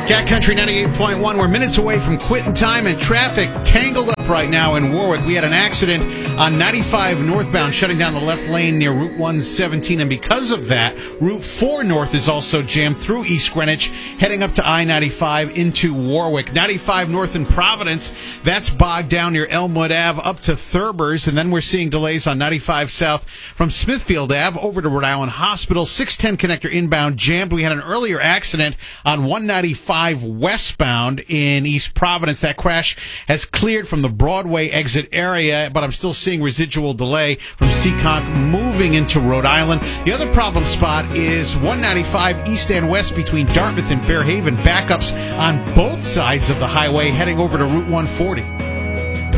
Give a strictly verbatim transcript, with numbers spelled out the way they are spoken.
Cat Country ninety-eight point one. We're minutes away from quitting time and traffic tangled up right now in Warwick. We had an accident on ninety-five northbound shutting down the left lane near Route one seventeen, and because of that, Route four north is also jammed through East Greenwich, heading up to I ninety-five into Warwick. ninety-five north in Providence, that's bogged down near Elmwood Ave up to Thurber's, and then we're seeing delays on ninety-five south from Smithfield Ave over to Rhode Island Hospital. six ten connector inbound jammed. We had an earlier accident on one ninety-five westbound in East Providence. That crash has cleared from the Broadway exit area, but I'm still seeing residual delay from Seekonk moving into Rhode Island. The other problem spot is one ninety-five east and west between Dartmouth and Fairhaven. Backups on both sides of the highway heading over to Route one forty.